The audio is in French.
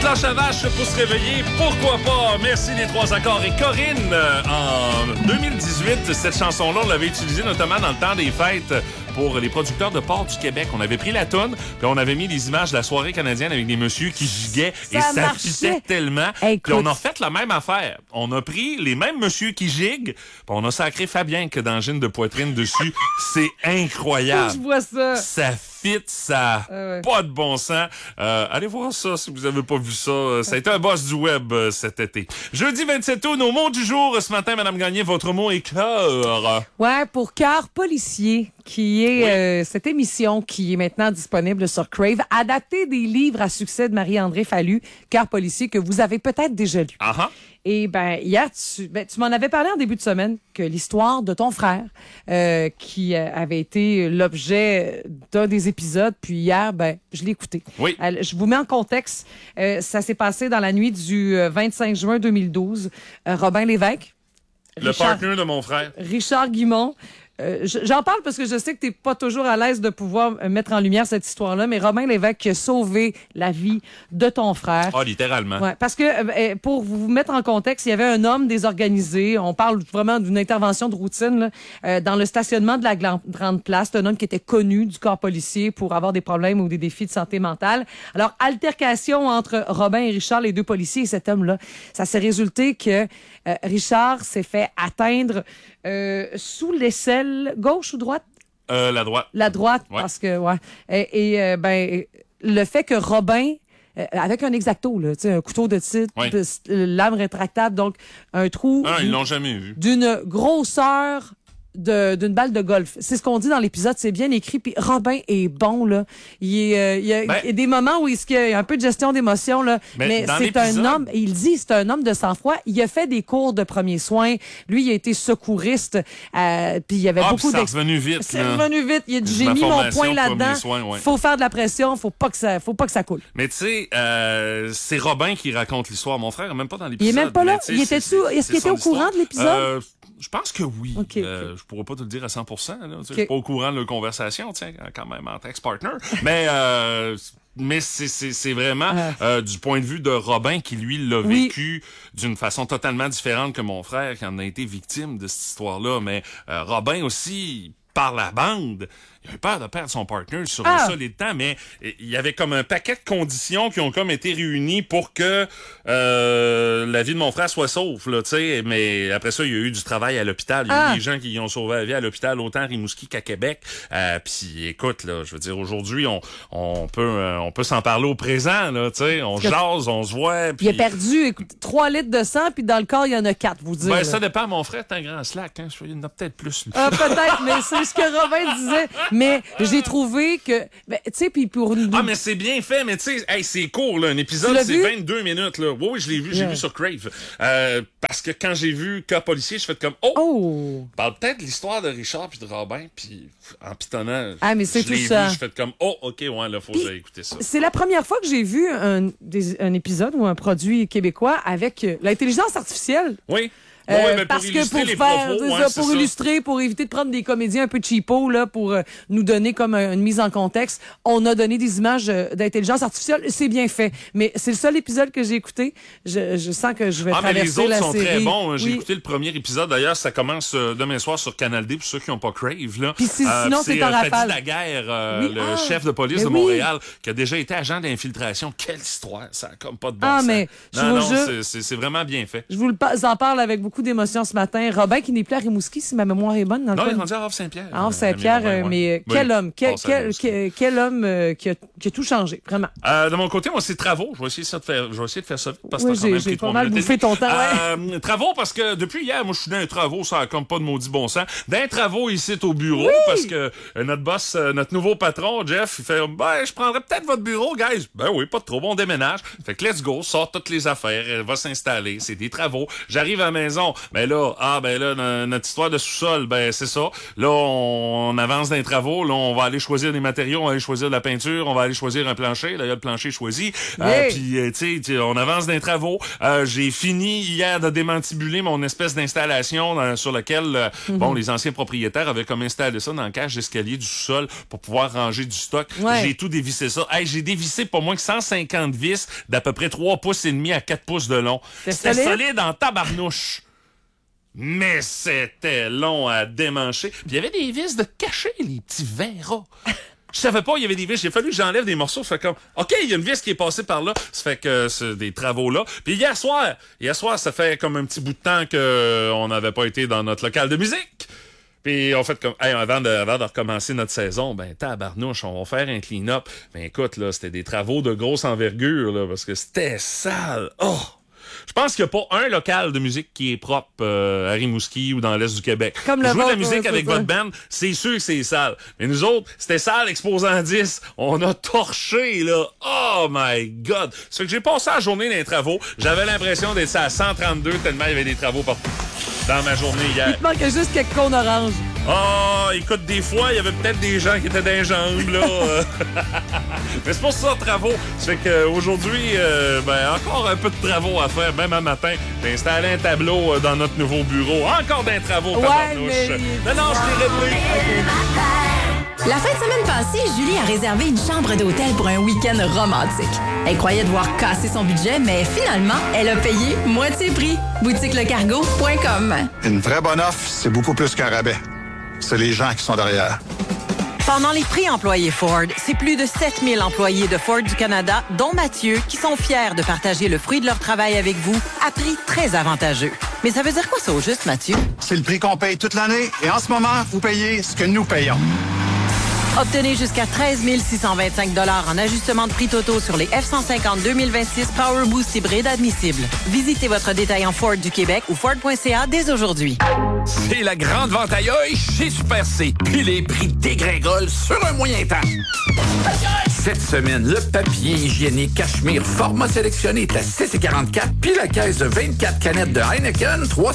Planche à vache pour se réveiller, pourquoi pas? Merci les trois accords. Et Corinne, en 2018, cette chanson-là, on l'avait utilisée notamment dans le temps des fêtes pour les producteurs de porc du Québec. On avait pris la toune, puis on avait mis des images de la soirée canadienne avec des messieurs qui giguaient et ça fitait tellement. Puis on a fait la même affaire. On a pris les mêmes messieurs qui giguent, puis on a sacré Fabien que dans Gine de poitrine dessus. C'est incroyable. Je vois ça. Ça fit, ça pas de bon sens. Allez voir ça si vous avez pas vu ça. Ça a été un boss du web cet été. Jeudi 27 août, nos mots du jour. Ce matin, Madame Gagné, votre mot est cœur. Ouais, pour Cœur policier, qui est cette émission qui est maintenant disponible sur Crave, adaptée des livres à succès de Marie-André Fallu, Cœur policier, que vous avez peut-être déjà lu. Uh-huh. Et hier, tu m'en avais parlé en début de semaine que l'histoire de ton frère, qui avait été l'objet d'un des épisodes, puis hier, je l'ai écouté. Oui. Je vous mets en contexte. Ça s'est passé dans la nuit du 25 juin 2012. Robin Lévesque. Le partenaire de mon frère. Richard Guimond. J'en parle parce que je sais que t'es pas toujours à l'aise de pouvoir mettre en lumière cette histoire-là, mais Robin Lévesque qui a sauvé la vie de ton frère. Ah, littéralement. Ouais, parce que pour vous mettre en contexte, il y avait un homme désorganisé. On parle vraiment d'une intervention de routine là, dans le stationnement de la Grande Place. C'est un homme qui était connu du corps policier pour avoir des problèmes ou des défis de santé mentale. Alors, altercation entre Robin et Richard, les deux policiers, et cet homme-là, ça s'est résulté que Richard s'est fait atteindre sous l'aisselle gauche ou droite? La droite. La droite, ouais. Parce que, le fait que Robin, avec un exacto, là, un couteau de titre, lame rétractable, donc un trou. Ils l'ont jamais vu. D'une grosseur d'une balle de golf. C'est ce qu'on dit dans l'épisode, c'est bien écrit. Puis Robin est bon, là. Il y a des moments où il y a un peu de gestion d'émotion, là. Mais c'est un homme, il dit, c'est un homme de sang-froid. Il a fait des cours de premiers soins. Lui, il a été secouriste. Puis il y avait beaucoup d'expérience. C'est revenu vite. C'est revenu vite. Il a dit, j'ai mis mon poing là-dedans. Faut faire de la pression. Faut pas que ça coule. Mais tu sais, c'est Robin qui raconte l'histoire. Mon frère, même pas dans l'épisode. Il est même pas là. Est-ce qu'il était au courant de l'épisode? Je pense que oui. Okay. Je pourrais pas te le dire à 100%. Je suis pas au courant de la conversation, quand même, entre ex-partners. Mais c'est vraiment du point de vue de Robin qui, lui, l'a vécu d'une façon totalement différente que mon frère qui en a été victime de cette histoire-là. Mais Robin aussi, par la bande, il a eu peur de perdre son partner sur un solide temps, mais il y avait comme un paquet de conditions qui ont comme été réunies pour que la vie de mon frère soit sauve, là, tu sais. Mais après ça, il y a eu du travail à l'hôpital. Il y a eu des gens qui ont sauvé la vie à l'hôpital, autant à Rimouski qu'à Québec. Puis écoute, là, je veux dire, aujourd'hui, on peut s'en parler au présent, là, tu sais. On jase, on se voit. Puis... Il a perdu 3 litres de sang, puis dans le corps, il y en a 4, vous dire. Ça dépend. Mon frère est un grand slack, hein. Il y en a peut-être plus, lui. Peut-être, mais c'est ce que Robin disait. Mais j'ai trouvé que, tu sais, puis pour nous... mais c'est bien fait, mais tu sais, c'est court, là. Un épisode, c'est 22 minutes, là. Oui, je l'ai vu, j'ai vu sur Crave. Parce que quand j'ai vu Cas policier, je fais comme, parle peut-être de l'histoire de Richard puis de Robin, puis en pitonnant, mais c'est tout ça. Je fais comme, OK, là, faut que j'aille écouter ça. C'est la première fois que j'ai vu un épisode ou un produit québécois avec l'intelligence artificielle. Oui. Parce que pour illustrer, pour éviter de prendre des comédiens un peu cheapo là, pour nous donner comme une mise en contexte, on a donné des images d'intelligence artificielle. C'est bien fait, mais c'est le seul épisode que j'ai écouté. Je sens que je vais traverser la série. Les autres sont très bons. J'ai écouté le premier épisode. D'ailleurs, ça commence demain soir sur Canal D pour ceux qui n'ont pas Crave. Là. Puis sinon, c'est en rafale. Fadi Laguerre, le chef de police de Montréal, qui a déjà été agent d'infiltration. Quelle histoire! Ça n'a comme pas de bon sens. Mais c'est vraiment bien fait. Je vous en parle avec beaucoup d'émotion ce matin. Robin qui n'est plus à Rimouski, si ma mémoire est bonne. Non, il est rendu à Havre-Saint-Pierre. Havre-Saint-Pierre, mais quel homme, quel homme qui a tout changé, vraiment. De mon côté, moi, c'est travaux. Je vais essayer de faire ça vite parce que j'ai pas mal bouffé ton temps. Travaux parce que depuis hier, moi, je suis dans un travaux, ça a comme pas de maudit bon sens. Dans un travaux ici au bureau parce que notre boss, notre nouveau patron, Jeff, il fait, je prendrais peut-être votre bureau, guys. Oui, pas de trop, on déménage. Fait que let's go, sort toutes les affaires, elle va s'installer. C'est des travaux. J'arrive à la maison, maison. Ben là, notre histoire de sous-sol, ben c'est ça. Là, on avance dans les travaux. Là, on va aller choisir des matériaux, on va aller choisir de la peinture, on va aller choisir un plancher. Là, il y a le plancher choisi. Puis, tu sais, on avance dans les travaux. J'ai fini hier de démantibuler mon espèce d'installation sur laquelle, les anciens propriétaires avaient comme installé ça dans le cage d'escalier du sous-sol pour pouvoir ranger du stock. Ouais. J'ai tout dévissé ça. Hey, j'ai dévissé pas moins que 150 vis d'à peu près 3 pouces et demi à 4 pouces de long. C'était solide en tabarnouche. Mais c'était long à démancher. Puis il y avait des vis de cacher, les petits verras. Je savais pas, il y avait des vis. J'ai fallu que j'enlève des morceaux. Ça fait comme, OK, il y a une vis qui est passée par là. Ça fait que c'est des travaux là. Puis hier soir, ça fait comme un petit bout de temps qu'on n'avait pas été dans notre local de musique. Puis on fait comme, avant de recommencer notre saison, ben tabarnouche, on va faire un clean-up. Ben écoute, là, c'était des travaux de grosse envergure, là, parce que c'était sale. Oh! Je pense qu'il n'y a pas un local de musique qui est propre à Rimouski ou dans l'Est du Québec. Comme Vous jouez de la vôtre, musique avec votre band, c'est sûr que c'est sale. Mais nous autres, c'était sale exposant 10. On a torché, là. Oh my God! Ça fait que j'ai passé la journée dans les travaux. J'avais l'impression d'être à 132 tellement il y avait des travaux partout dans ma journée hier. Il te manquait juste quelques cônes oranges. Ah, écoute, des fois, il y avait peut-être des gens qui étaient dans les jambes, là. Mais c'est pour ça, travaux. Ça fait qu'aujourd'hui, encore un peu de travaux à faire, même un matin. J'ai installé un tableau dans notre nouveau bureau. Encore des travaux, tabarnouche. Non, je l'ai réglé. La fin de semaine passée, Julie a réservé une chambre d'hôtel pour un week-end romantique. Elle croyait devoir casser son budget, mais finalement, elle a payé moitié prix. boutiquelecargo.com. Une vraie bonne offre, c'est beaucoup plus qu'un rabais. C'est les gens qui sont derrière. Pendant les prix employés Ford, c'est plus de 7000 employés de Ford du Canada, dont Mathieu, qui sont fiers de partager le fruit de leur travail avec vous à prix très avantageux. Mais ça veut dire quoi ça au juste, Mathieu? C'est le prix qu'on paye toute l'année et en ce moment, vous payez ce que nous payons. Obtenez jusqu'à 13 625 $ en ajustement de prix totaux sur les F-150 2026 Power Boost hybride admissibles. Visitez votre détaillant Ford du Québec ou Ford.ca dès aujourd'hui. C'est la grande vente aïe chez Super C. Puis les prix dégringolent sur un moyen temps. Cette semaine, le papier hygiénique Cachemire format sélectionné est à 6,44 puis la caisse de 24 canettes de Heineken, 3